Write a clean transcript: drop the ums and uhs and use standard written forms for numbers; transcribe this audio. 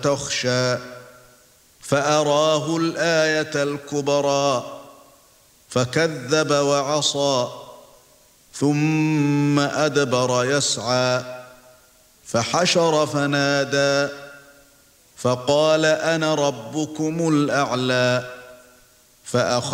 تخشى فأراه الآية الكبرى فكذب وعصى ثم أدبر يسعى فحشر فنادى فقال أنا ربكم الأعلى